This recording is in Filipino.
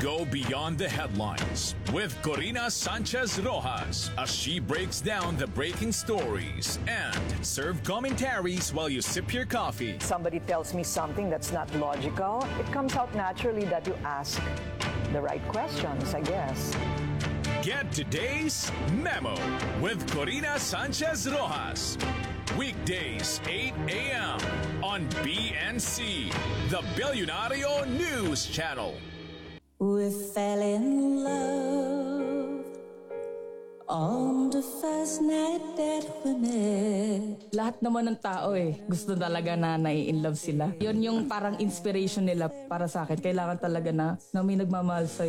Go beyond the headlines with Corina Sanchez Rojas as she breaks down the breaking stories and serve commentaries while you sip your coffee. Somebody tells me something that's not logical, it comes out naturally that you ask the right questions, I guess. Get today's memo with Corina Sanchez Rojas. Weekdays, 8 a.m. on BNC, the Billionario News Channel. We fell in love on the first night that we met. Lahat naman ng tao gusto talaga na nai-in love sila. Yun yung parang inspiration nila para sa akin. Kailangan talaga na may nagmamahal sa'yo.